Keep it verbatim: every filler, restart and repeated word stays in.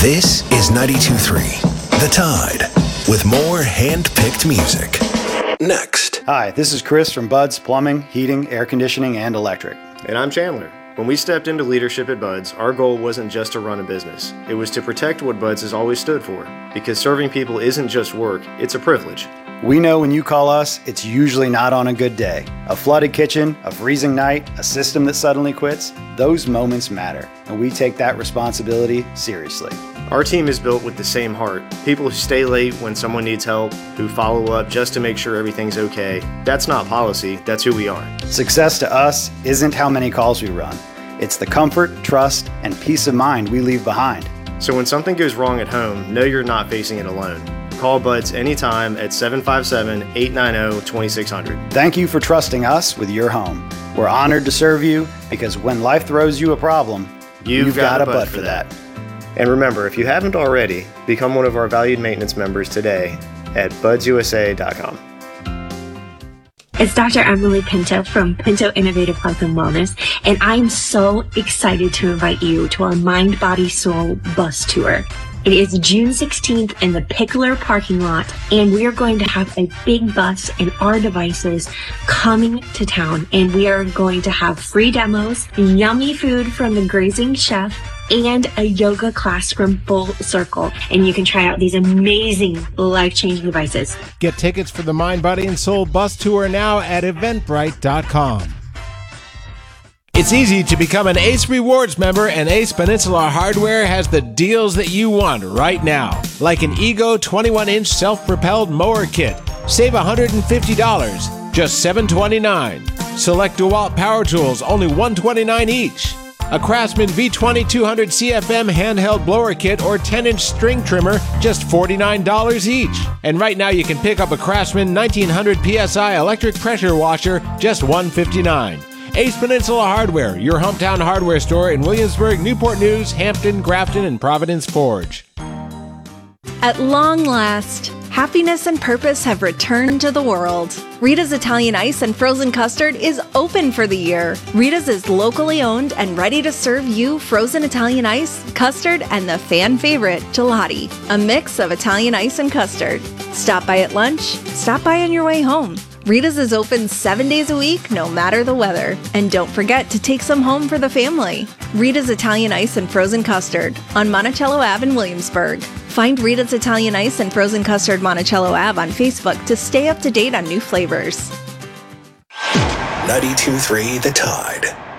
This is ninety-two point three, The Tide, with more hand-picked music. Next. Hi, this is Chris from Bud's Plumbing, Heating, Air Conditioning, and Electric. And I'm Chandler. When we stepped into leadership at Bud's, our goal wasn't just to run a business. It was to protect what Bud's has always stood for. Because serving people isn't just work, it's a privilege. We know when you call us, it's usually not on a good day. A flooded kitchen, a freezing night, a system that suddenly quits, those moments matter, and we take that responsibility seriously. Our team is built with the same heart. People who stay late when someone needs help, who follow up just to make sure everything's okay. That's not policy, that's who we are. Success to us isn't how many calls we run. It's the comfort, trust, and peace of mind we leave behind. So when something goes wrong at home, know you're not facing it alone. Call Bud's anytime at seven five seven, eight nine zero, two six zero zero. Thank you for trusting us with your home. We're honored to serve you because when life throws you a problem, you've, you've got, got a a Bud Bud for for that. that. And remember, if you haven't already, become one of our valued maintenance members today at buds u s a dot com. It's Doctor Emily Pinto from Pinto Innovative Health and Wellness, and I'm so excited to invite you to our Mind, Body, Soul bus tour. It is June sixteenth in the Pickler parking lot, and we are going to have a big bus and our devices coming to town, and we are going to have free demos, yummy food from the grazing chef, and a yoga class from Full Circle. And you can try out these amazing life-changing devices. Get tickets for the Mind, Body, and Soul bus tour now at eventbrite dot com. It's easy to become an Ace Rewards member, and Ace Peninsula Hardware has the deals that you want right now. Like an Ego twenty-one inch self-propelled mower kit. Save one hundred fifty dollars, just seven hundred twenty-nine dollars. Select DeWalt power tools, only one hundred twenty-nine dollars each. A Craftsman V twenty two hundred C F M handheld blower kit or ten inch string trimmer, just forty-nine dollars each. And right now you can pick up a Craftsman nineteen hundred P S I electric pressure washer, just one hundred fifty-nine dollars. Ace Peninsula Hardware, your hometown hardware store in Williamsburg, Newport News, Hampton, Grafton, and Providence Forge. At long last, happiness and purpose have returned to the world. Rita's Italian Ice and Frozen Custard is open for the year. Rita's is locally owned and ready to serve you frozen Italian ice, custard, and the fan favorite, gelati, a mix of Italian ice and custard. Stop by at lunch, stop by on your way home. Rita's is open seven days a week, no matter the weather. And don't forget to take some home for the family. Rita's Italian Ice and Frozen Custard on Monticello Avenue in Williamsburg. Find Rita's Italian Ice and Frozen Custard Monticello Avenue on Facebook to stay up to date on new flavors. ninety-two point three The Tide.